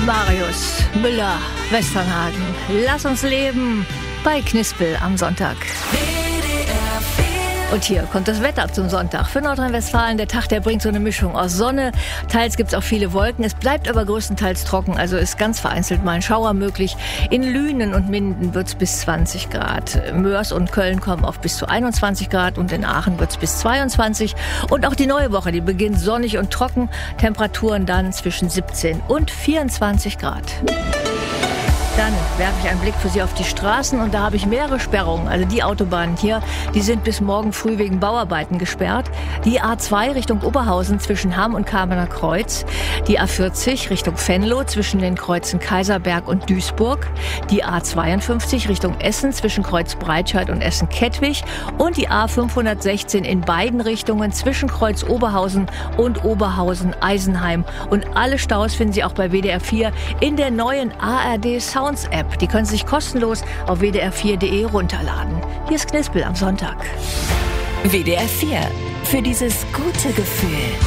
Marius Müller, Westernhagen. Lass uns leben bei Knispel am Sonntag. Und hier kommt das Wetter zum Sonntag. Für Nordrhein-Westfalen, der Tag, der bringt so eine Mischung aus Sonne. Teils gibt es auch viele Wolken. Es bleibt aber größtenteils trocken, also ist ganz vereinzelt mal ein Schauer möglich. In Lünen und Minden wird es bis 20 Grad. Mörs und Köln kommen auf bis zu 21 Grad und in Aachen wird es bis 22. Und auch die neue Woche, die beginnt sonnig und trocken. Temperaturen dann zwischen 17 und 24 Grad. Dann werfe ich einen Blick für Sie auf die Straßen und da habe ich mehrere Sperrungen. Also die Autobahnen hier, die sind bis morgen früh wegen Bauarbeiten gesperrt. Die A2 Richtung Oberhausen zwischen Hamm und Kamener Kreuz. Die A40 Richtung Venlo zwischen den Kreuzen Kaiserberg und Duisburg. Die A52 Richtung Essen zwischen Kreuz Breitscheid und Essen-Kettwig. Und die A516 in beiden Richtungen zwischen Kreuz Oberhausen und Oberhausen-Eisenheim. Und alle Staus finden Sie auch bei WDR 4 in der neuen ARD Sounds App. Die können Sie sich kostenlos auf wdr4.de runterladen. Hier ist Knispel am Sonntag. WDR 4. Für dieses gute Gefühl.